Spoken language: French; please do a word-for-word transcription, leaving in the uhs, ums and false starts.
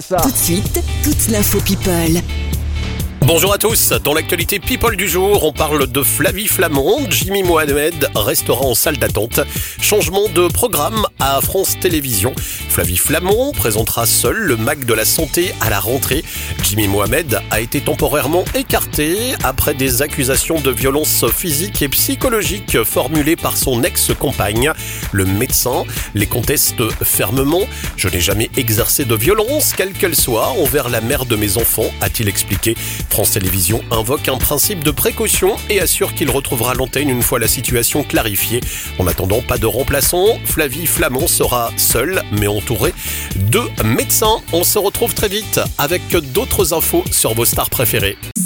Ça. Tout de suite, toute l'info People. Bonjour à tous, dans l'actualité People du jour, on parle de Flavie Flament. Jimmy Mohamed restera en salle d'attente. Changement de programme à France Télévisions. Flavie Flament présentera seule le Mac de la Santé à la rentrée. Jimmy Mohamed a été temporairement écarté après des accusations de violence physique et psychologique formulées par son ex-compagne. Le médecin les conteste fermement. « Je n'ai jamais exercé de violence, quelle qu'elle soit, envers la mère de mes enfants », a-t-il expliqué. France Télévisions invoque un principe de précaution et assure qu'il retrouvera l'antenne une fois la situation clarifiée. En attendant, pas de remplaçant, Flavie Flament sera seule mais entourée de médecins. On se retrouve très vite avec d'autres infos sur vos stars préférées.